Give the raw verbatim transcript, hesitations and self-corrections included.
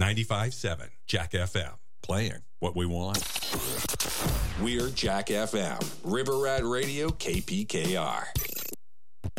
ninety-five point seven Jack F M. Playing what we want. We're Jack F M, River Rat Radio, K P K R.